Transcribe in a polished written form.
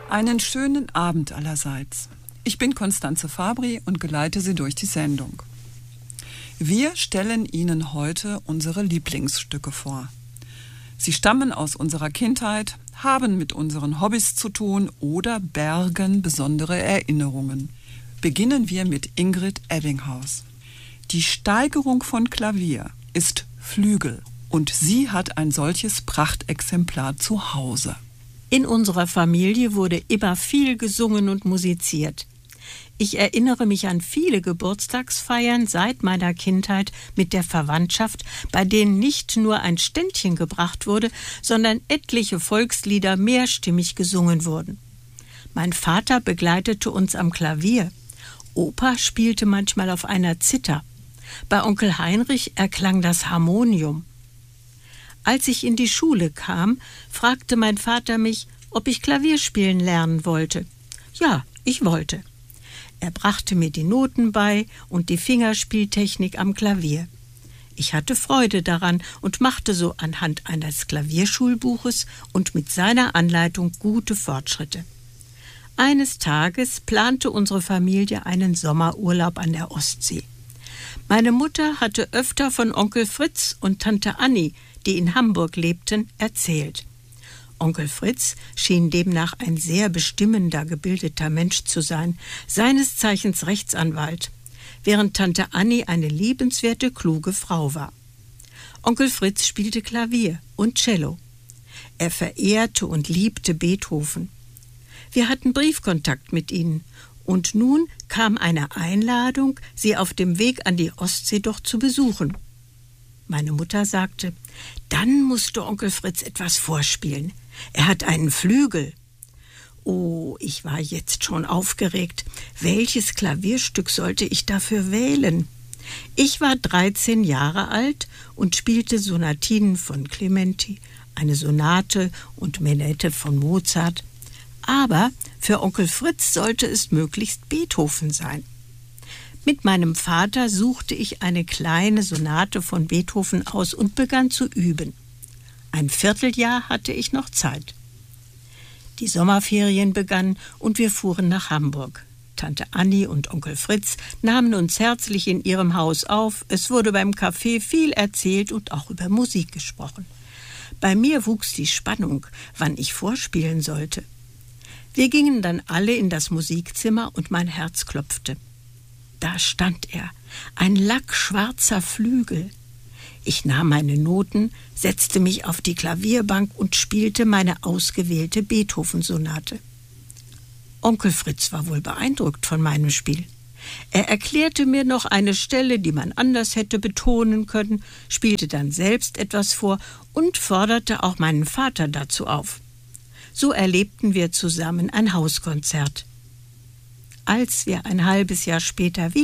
Einen schönen Abend allerseits. Ich bin Constanze Fabri und geleite Sie durch die Sendung. Wir stellen Ihnen heute unsere Lieblingsstücke vor. Sie stammen aus unserer Kindheit, haben mit unseren Hobbys zu tun oder bergen besondere Erinnerungen. Beginnen wir mit Ingrid Ebbinghaus. Die Steigerung von Klavier ist Flügel und sie hat ein solches Prachtexemplar zu Hause. In unserer Familie wurde immer viel gesungen und musiziert. Ich erinnere mich an viele Geburtstagsfeiern seit meiner Kindheit mit der Verwandtschaft, bei denen nicht nur ein Ständchen gebracht wurde, sondern etliche Volkslieder mehrstimmig gesungen wurden. Mein Vater begleitete uns am Klavier. Opa spielte manchmal auf einer Zither. Bei Onkel Heinrich erklang das Harmonium. Als ich in die Schule kam, fragte mein Vater mich, ob ich Klavier spielen lernen wollte. Ja, ich wollte. Er brachte mir die Noten bei und die Fingerspieltechnik am Klavier. Ich hatte Freude daran und machte so anhand eines Klavierschulbuches und mit seiner Anleitung gute Fortschritte. Eines Tages plante unsere Familie einen Sommerurlaub an der Ostsee. Meine Mutter hatte öfter von Onkel Fritz und Tante Anni, die in Hamburg lebten, erzählt. Onkel Fritz schien demnach ein sehr bestimmender, gebildeter Mensch zu sein, seines Zeichens Rechtsanwalt, während Tante Anni eine liebenswerte, kluge Frau war. Onkel Fritz spielte Klavier und Cello. Er verehrte und liebte Beethoven. Wir hatten Briefkontakt mit ihnen und nun kam eine Einladung, sie auf dem Weg an die Ostsee doch zu besuchen. Meine Mutter sagte, dann musst du Onkel Fritz etwas vorspielen. Er hat einen Flügel. Oh, ich war jetzt schon aufgeregt. Welches Klavierstück sollte ich dafür wählen? Ich war 13 Jahre alt und spielte Sonatinen von Clementi, eine Sonate und Menette von Mozart. Aber für Onkel Fritz sollte es möglichst Beethoven sein. Mit meinem Vater suchte ich eine kleine Sonate von Beethoven aus und begann zu üben. Ein Vierteljahr hatte ich noch Zeit. Die Sommerferien begannen und wir fuhren nach Hamburg. Tante Anni und Onkel Fritz nahmen uns herzlich in ihrem Haus auf. Es wurde beim Kaffee viel erzählt und auch über Musik gesprochen. Bei mir wuchs die Spannung, wann ich vorspielen sollte. Wir gingen dann alle in das Musikzimmer und mein Herz klopfte. Da stand er, ein lackschwarzer Flügel. Ich nahm meine Noten, setzte mich auf die Klavierbank und spielte meine ausgewählte Beethoven-Sonate. Onkel Fritz war wohl beeindruckt von meinem Spiel. Er erklärte mir noch eine Stelle, die man anders hätte betonen können, spielte dann selbst etwas vor und forderte auch meinen Vater dazu auf. So erlebten wir zusammen ein Hauskonzert. Als wir ein halbes Jahr später